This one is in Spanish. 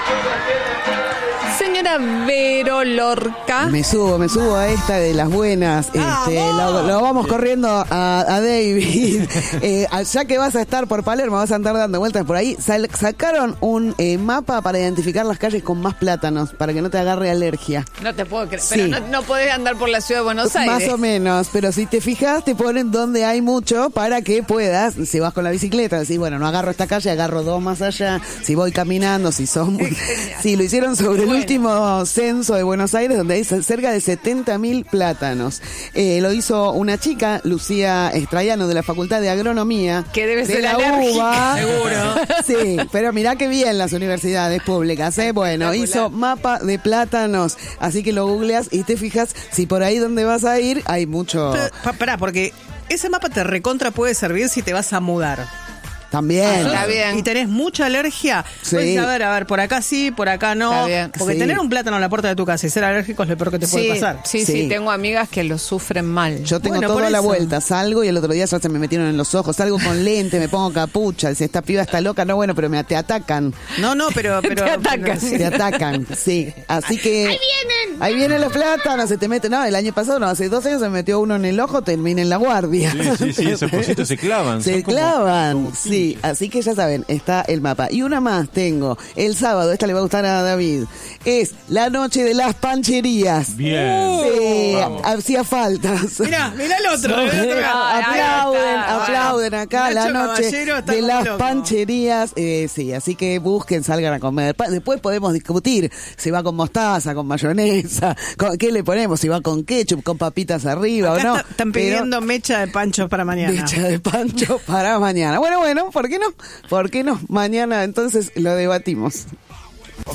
Señora Vero Lorca. Me subo a esta de las buenas. Lo vamos corriendo a David. Ya que vas a estar por Palermo, vas a andar dando vueltas por ahí. Sacaron un mapa para identificar las calles con más plátanos, para que no te agarre alergia. No te puedo creer. Sí. Pero no podés andar por la ciudad de Buenos Aires. Más o menos, pero si te fijas, te ponen donde hay mucho para que puedas, si vas con la bicicleta, decís, bueno, no agarro esta calle, agarro dos más allá. Si voy caminando, si son... Sí, lo hicieron sobre el último censo de Buenos Aires, donde hay cerca de 70.000 plátanos. Lo hizo una chica, Lucía Estrayano, de la Facultad de Agronomía. Que debe de ser la alérgica. UBA. Seguro. Sí, pero mirá qué bien las universidades públicas, ¿eh? Bueno, hizo mapa de plátanos, así que lo googleas y te fijas si por ahí donde vas a ir hay mucho... Pará, porque ese mapa te recontra puede servir si te vas a mudar. También. Está bien. Y tenés mucha alergia. Sí. Puedes a ver, por acá sí, por acá no. Está bien. Porque Sí. tener un plátano en la puerta de tu casa y ser alérgico es lo peor que te puede pasar. Sí, tengo amigas que lo sufren mal. Yo tengo Bueno, todo por a la eso. vuelta, salgo y el otro día ya se me metieron en los ojos, salgo con lente, me pongo capucha, dice, esta piba está loca, no, bueno, pero te atacan. No, pero Te atacan. Te atacan, sí. Así que... Ahí vienen los plátanos, se te meten. No, el año pasado, no, hace 2 años se me metió uno en el ojo, terminé en la guardia. Sí, esos cositos se clavan. Se son como- clavan, como sí. Así que ya saben, está el mapa. Y una más tengo, el sábado, esta le va a gustar a David. Es la noche de las pancherías. Bien. Sí, Vamos. hacía falta. Mirá el otro. Aplauden acá la Nacho noche Caballero está de como las loco. pancherías. Sí, así que busquen, salgan a comer. Después podemos discutir si va con mostaza, con mayonesa, qué le ponemos, si va con ketchup, con papitas arriba Acá o no. están Pero pidiendo mecha de panchos para mañana. mecha de pancho para mañana. Bueno, ¿por qué no? ¿Por qué no? Mañana entonces lo debatimos.